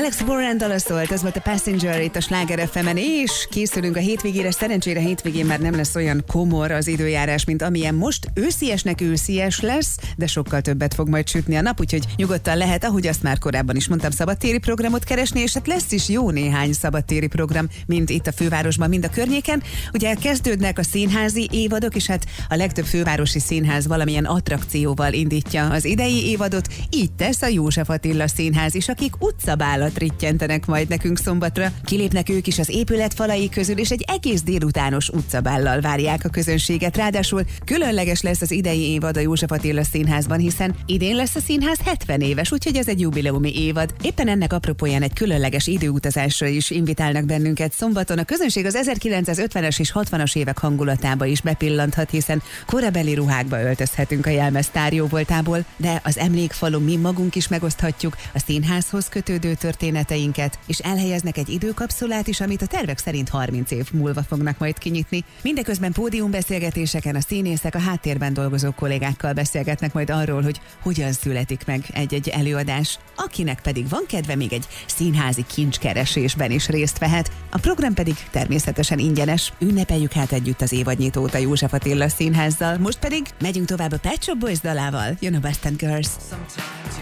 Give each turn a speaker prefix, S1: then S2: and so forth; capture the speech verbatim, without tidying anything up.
S1: Alex Warren dala szólt, ez volt a Passenger itt a Sláger ef emen, és készülünk a hétvégére. Szerencsére hétvégén már nem lesz olyan komor az időjárás, mint amilyen most. Ősziesnek őszies lesz, de sokkal többet fog majd sütni a nap, úgyhogy nyugodtan lehet, ahogy azt már korábban is mondtam, szabadtéri programot keresni, és hát lesz is jó néhány szabadtéri program, mint itt a fővárosban, mind a környéken. Ugye kezdődnek a színházi évadok, és hát a legtöbb fővárosi színház valamilyen attrakcióval indítja az idei évadot. Így tesz a József Attila Színház is, akik utcabálat rittyentenek majd nekünk szombatra. Kilépnek ők is az épület falai közül, és egy egész délutános utcabállal várják a közönséget. Ráadásul különleges lesz az idei évad a József Attila Színházban, hiszen idén lesz a színház hetven éves, úgyhogy ez egy jubileumi évad. Éppen ennek apropóján egy különleges időutazásra is invitálnak bennünket szombaton. A közönség az ezerkilencszázötvenes és hatvanas évek hangulatába is bepillanthat, hiszen korabeli ruhákba öltözhetünk a jelmez tárjó voltából, de az emlékfalon mi magunk is megoszthatjuk a színházhoz kötődő történeteinket, és elhelyeznek egy időkapszulát is, amit a tervek szerint harminc év múlva fognak majd kinyitni. Mindeközben pódiumbeszélgetéseken a színészek a háttérben dolgozó kollégákkal beszélgetnek majd arról, hogy hogyan születik meg egy-egy előadás. Akinek pedig van kedve, még egy színházi kincskeresésben is részt vehet. A program pedig természetesen ingyenes. Ünnepeljük hát együtt az évadnyitót a József Attila Színházzal. Most pedig megyünk tovább a Pet Shop Boys dalával. Jön a Best and Girls.